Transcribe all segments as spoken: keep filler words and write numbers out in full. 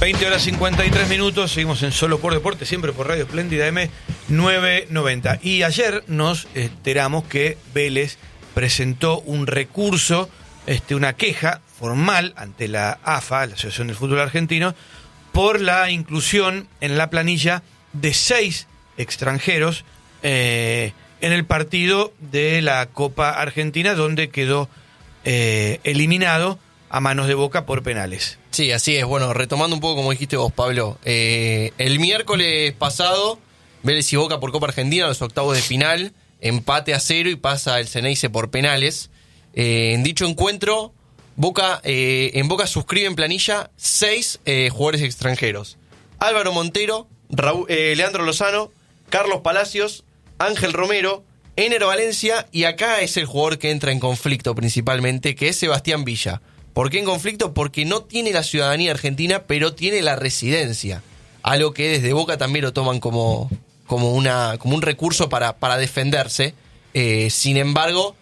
veinte horas cincuenta y tres minutos, seguimos en Solo por Deporte, siempre por Radio Espléndida M novecientos noventa. Y ayer nos enteramos que Vélez presentó un recurso, este, una queja formal ante la A F A, la Asociación del Fútbol Argentino, por la inclusión en la planilla de seis extranjeros eh, en el partido de la Copa Argentina, donde quedó eh, eliminado a manos de Boca por penales. Sí, así es. Bueno, retomando un poco como dijiste vos, Pablo, eh, el miércoles pasado, Vélez y Boca por Copa Argentina, los octavos de final, empate a cero y pasa el Ceneice por penales. Eh, en dicho encuentro, Boca eh, en Boca suscribe en planilla seis eh, jugadores extranjeros. Álvaro Montero, Raúl, eh, Leandro Lozano, Carlos Palacios, Ángel Romero, Ener Valencia, y acá es el jugador que entra en conflicto principalmente, que es Sebastián Villa. ¿Por qué en conflicto? Porque no tiene la ciudadanía argentina, pero tiene la residencia. Algo que desde Boca también lo toman como, como, una, como un recurso para, para defenderse. Eh, sin embargo,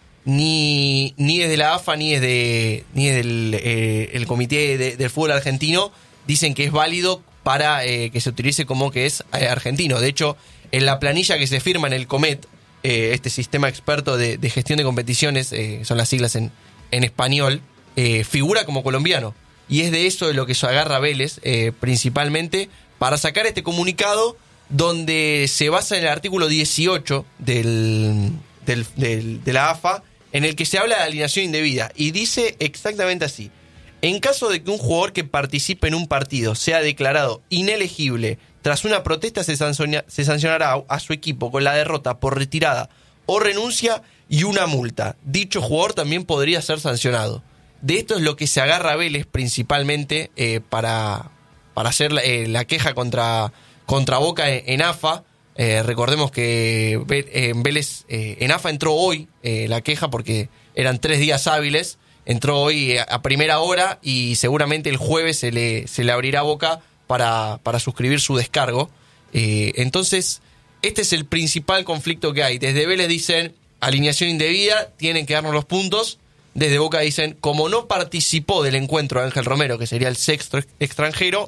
ni, ni desde la A F A ni desde, ni desde el, eh, el Comité de, del Fútbol Argentino dicen que es válido para eh, que se utilice como que es eh, argentino. De hecho, en la planilla que se firma en el Comet, eh, este sistema experto de, de gestión de competiciones, eh, son las siglas en, en español, Eh, figura como colombiano, y es de eso de lo que se agarra Vélez eh, principalmente para sacar este comunicado, donde se basa en el artículo dieciocho del, del, del, de la A F A, en el que se habla de alineación indebida, y dice exactamente así: en caso de que un jugador que participe en un partido sea declarado inelegible tras una protesta, se, sanciona, se sancionará a, a su equipo con la derrota por retirada o renuncia y una multa. Dicho jugador también podría ser sancionado. De esto es lo que se agarra Vélez principalmente eh, para, para hacer la, eh, la queja contra, contra Boca en, en A F A. Eh, recordemos que eh, Vélez, eh, en A F A entró hoy eh, la queja porque eran tres días hábiles. Entró hoy a, a primera hora y seguramente el jueves se le, se le abrirá Boca para, para suscribir su descargo. Eh, entonces, este es el principal conflicto que hay. Desde Vélez dicen alineación indebida, tienen que darnos los puntos. Desde Boca dicen, como no participó del encuentro de Ángel Romero, que sería el sexto extranjero,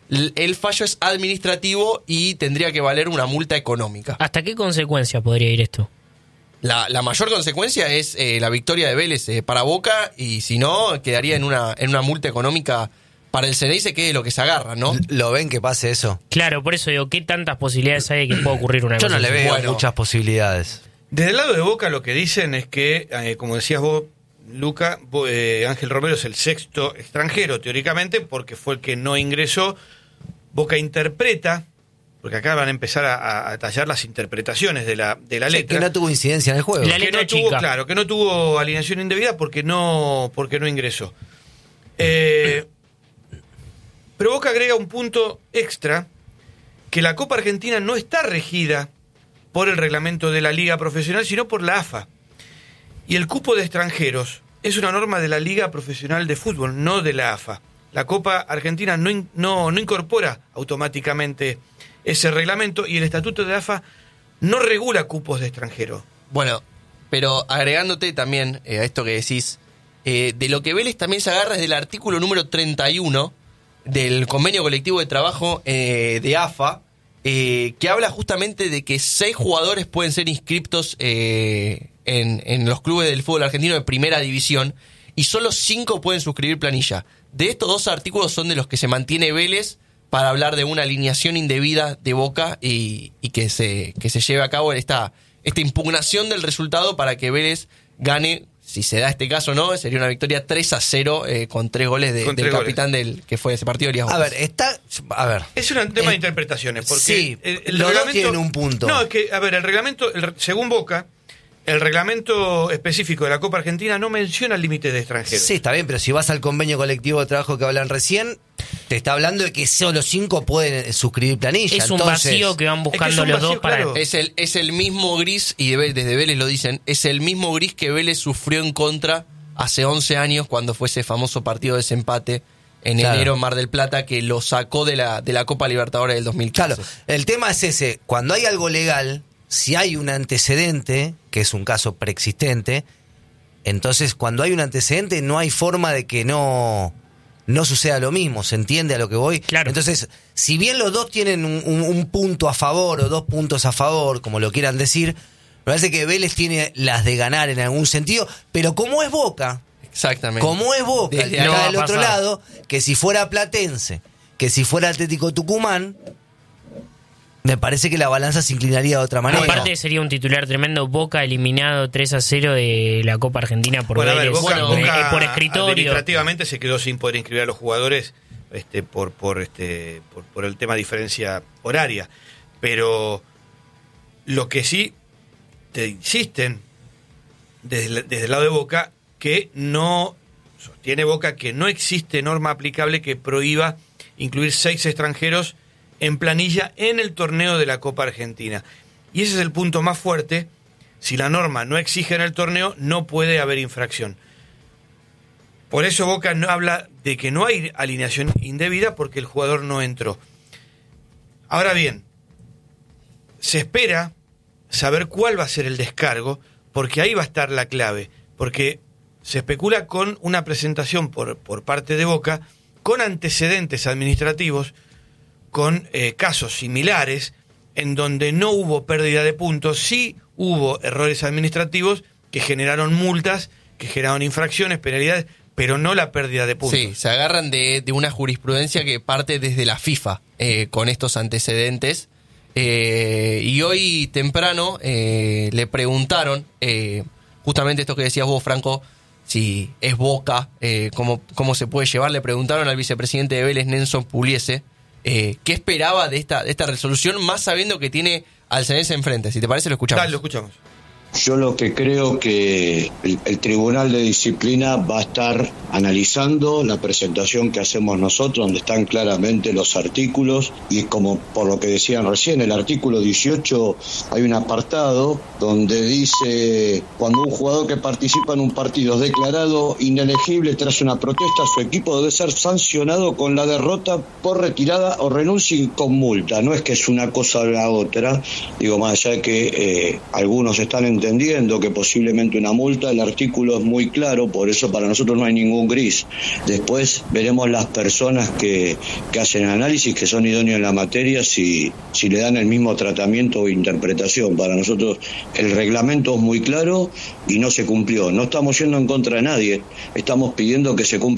el fallo es administrativo y tendría que valer una multa económica. ¿Hasta qué consecuencia podría ir esto? La, la mayor consecuencia es eh, la victoria de Vélez eh, para Boca, y si no, quedaría en una, en una multa económica para el Ceneice, que es de lo que se agarra, ¿no? ¿Lo ven que pase eso? Claro, por eso digo, ¿qué tantas posibilidades hay de que pueda ocurrir una Yo cosa no le así? veo Bueno. muchas posibilidades. Desde el lado de Boca lo que dicen es que, eh, como decías vos, Luca, eh, Ángel Romero es el sexto extranjero, teóricamente, porque fue el que no ingresó. Boca interpreta, porque acá van a empezar a, a tallar las interpretaciones de la, de la Sí, letra. que no tuvo incidencia en el juego. La que letra no tuvo, chica. claro, que no tuvo alineación indebida porque no, porque no ingresó. Eh, pero Boca agrega un punto extra, que la Copa Argentina no está regida por el reglamento de la Liga Profesional, sino por la A F A. Y el cupo de extranjeros es una norma de la Liga Profesional de Fútbol, no de la A F A. La Copa Argentina no, in, no, no incorpora automáticamente ese reglamento, y el estatuto de la A F A no regula cupos de extranjeros. Bueno, pero agregándote también eh, a esto que decís, eh, de lo que Vélez también se agarra es del artículo número treinta y uno del Convenio Colectivo de Trabajo eh, de A F A, eh, que habla justamente de que seis jugadores pueden ser inscriptos eh, en, en los clubes del fútbol argentino de primera división, y solo cinco pueden suscribir planilla. De estos dos artículos son de los que se mantiene Vélez para hablar de una alineación indebida de Boca, y, y que se que se lleve a cabo esta, esta impugnación del resultado para que Vélez gane. Si se da este caso, ¿no? Sería una victoria tres a cero eh, con tres goles de, Con del tres capitán del que fue ese partido, Elías A Gómez. ver, está... A ver. Es un tema Eh, de interpretaciones, porque sí, el, el los dos reglamento tienen un punto. No, es que, a ver, el reglamento, el, según Boca, el reglamento específico de la Copa Argentina no menciona el límite de extranjeros. Sí, está bien, pero si vas al convenio colectivo de trabajo que hablan recién, te está hablando de que solo cinco pueden suscribir planilla. Es un Entonces, vacío que van buscando es que es un los vacío, dos para... claro. Es el, es el mismo gris, y de Vélez- desde Vélez lo dicen, es el mismo gris que Vélez sufrió en contra hace once años, cuando fue ese famoso partido de desempate en Claro. enero en Mar del Plata, que lo sacó de la, de la Copa Libertadores del dos mil quince. Claro, el tema es ese, cuando hay algo legal, si hay un antecedente, que es un caso preexistente, entonces cuando hay un antecedente no hay forma de que no, no suceda lo mismo, ¿se entiende a lo que voy? Claro. Entonces, si bien los dos tienen un, un, un punto a favor o dos puntos a favor, como lo quieran decir, me parece que Vélez tiene las de ganar en algún sentido, pero como es Boca, Exactamente. como es Boca, Desde que ahí no está va del a otro pasar. lado, que si fuera Platense, que si fuera Atlético Tucumán, me parece que la balanza se inclinaría de otra manera. Aparte sería un titular tremendo, Boca eliminado tres a cero de la Copa Argentina por Bueno, a ver, Vélez, Boca, eh, Boca por escritorio. administrativamente se quedó sin poder inscribir a los jugadores este, por, por, este, por, por el tema diferencia horaria. Pero lo que sí te insisten desde, desde el lado de Boca, que no, sostiene Boca que no existe norma aplicable que prohíba incluir seis extranjeros en planilla en el torneo de la Copa Argentina. Y ese es el punto más fuerte. Si la norma no exige en el torneo, no puede haber infracción. Por eso Boca no habla de que no hay alineación indebida porque el jugador no entró. Ahora bien, se espera saber cuál va a ser el descargo, porque ahí va a estar la clave. Porque se especula con una presentación por, por parte de Boca con antecedentes administrativos, con eh, casos similares, en donde no hubo pérdida de puntos, sí hubo errores administrativos que generaron multas, que generaron infracciones, penalidades, pero no la pérdida de puntos. Sí, se agarran de, de una jurisprudencia que parte desde la FIFA eh, con estos antecedentes. Eh, y hoy temprano eh, le preguntaron, eh, justamente esto que decías vos, Franco, si es Boca, eh, cómo, cómo se puede llevar. Le preguntaron al vicepresidente de Vélez, Nelson Pugliese, Eh, ¿qué esperaba de esta, de esta resolución, más sabiendo que tiene al Ceneice enfrente? Si te parece, lo escuchamos. Dale, lo escuchamos. Yo lo que creo que el, el Tribunal de Disciplina va a estar analizando la presentación que hacemos nosotros, donde están claramente los artículos, y como por lo que decían recién, el artículo dieciocho hay un apartado donde dice: cuando un jugador que participa en un partido es declarado inelegible tras una protesta, su equipo debe ser sancionado con la derrota por retirada o renuncia y con multa. No es que es una cosa o la otra, digo, más allá de que eh, algunos están en entendiendo que posiblemente una multa, el artículo es muy claro, por eso para nosotros no hay ningún gris. Después veremos las personas que, que hacen análisis, que son idóneos en la materia, si, si le dan el mismo tratamiento o interpretación. Para nosotros el reglamento es muy claro y no se cumplió. No estamos yendo en contra de nadie, estamos pidiendo que se cumpla